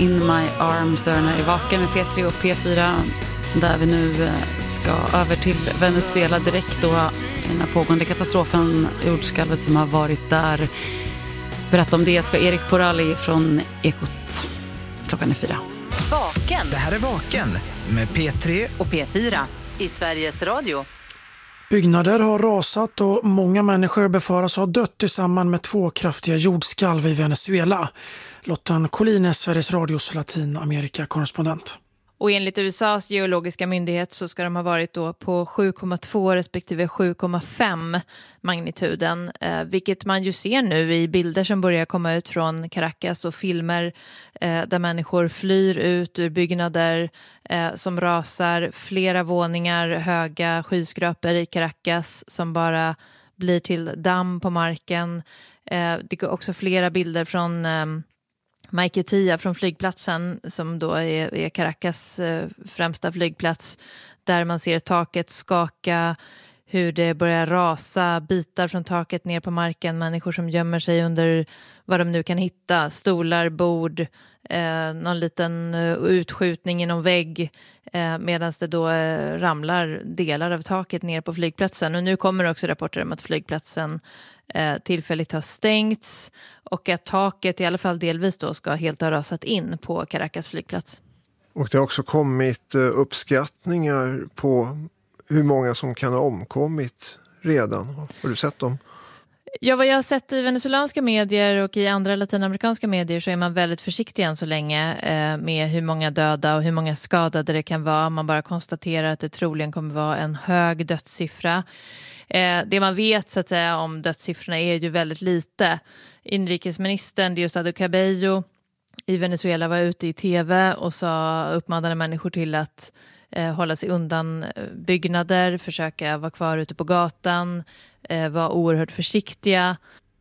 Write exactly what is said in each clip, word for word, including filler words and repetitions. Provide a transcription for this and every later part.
In My Arms. Dörren här i Vaken med P tre och P fyra, där vi nu ska över till Venezuela direkt då, i den här pågående katastrofen, jordskalvet som har varit där. Berätta om det ska Erik Porali från Ekot. Klockan är fyra. Vaken. Det här är Vaken med P tre och P fyra i Sveriges Radio. Byggnader har rasat och många människor befaras ha dött i samband med två kraftiga jordskalv i Venezuela. Lotta Collin är Sveriges Radios Latinamerika-korrespondent. Och enligt U S A:s geologiska myndighet så ska de ha varit då på sju komma två respektive sju komma fem magnituden. Eh, vilket man ju ser nu i bilder som börjar komma ut från Caracas och filmer eh, där människor flyr ut ur byggnader eh, som rasar. Flera våningar höga skyskrapor i Caracas som bara blir till damm på marken. Eh, det går också flera bilder från... Eh, Maiquetía från flygplatsen, som då är, är Caracas eh, främsta flygplats, där man ser taket skaka, hur det börjar rasa, bitar från taket ner på marken, människor som gömmer sig under vad de nu kan hitta, stolar, bord, eh, någon liten uh, utskjutning i någon vägg, eh, medan det då eh, ramlar delar av taket ner på flygplatsen. Och nu kommer också rapporter om att flygplatsen eh, tillfälligt har stängts och att taket i alla fall delvis då ska helt ha rasat in på Caracas flygplats. Och det har också kommit uppskattningar på hur många som kan ha omkommit redan. Har du sett dem? Ja, vad jag har sett i venezuelanska medier och i andra latinamerikanska medier så är man väldigt försiktig än så länge eh, med hur många döda och hur många skadade det kan vara. Man bara konstaterar att det troligen kommer vara en hög dödssiffra. Eh, det man vet så att säga om dödssiffrorna är ju väldigt lite. Inrikesministern Diosdado Cabello i Venezuela var ute i tv och sa, uppmanade människor till att eh, hålla sig undan byggnader, försöka vara kvar ute på gatan, eh, vara oerhört försiktiga.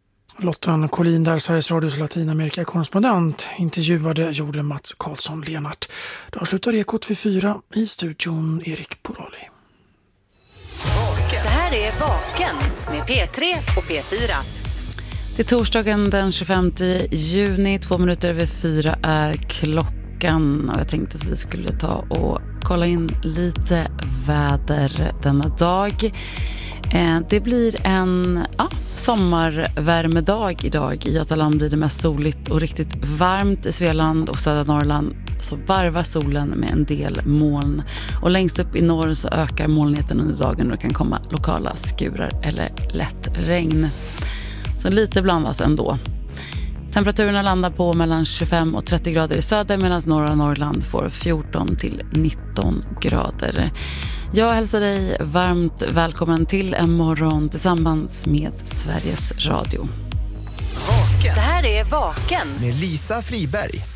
Lotta Collin, där Sveriges Radios Latinamerika-korrespondent, intervjuade gjorde Mats Karlsson Lenart. Då slutar Ekot vid fyra, i studion Erik Porali. Det här är Vaken med P tre och P fyra. Det är torsdagen den tjugofemte juni, två minuter över fyra är klockan, och jag tänkte att vi skulle ta och kolla in lite väder denna dag. Det blir en ja, sommarvärmedag idag. I Götaland blir det mest soligt och riktigt varmt. I Svealand och södra Norrland så varvar solen med en del moln. Och längst upp i norr så ökar molnigheten under dagen och det kan komma lokala skurar eller lätt regn. Så lite blandat ändå. Temperaturerna landar på mellan tjugofem och trettio grader i söder, medan norra Norrland får fjorton till nitton grader. Jag hälsar dig varmt välkommen till en morgon tillsammans med Sveriges Radio. Vaken. Det här är Vaken med Lisa Friberg.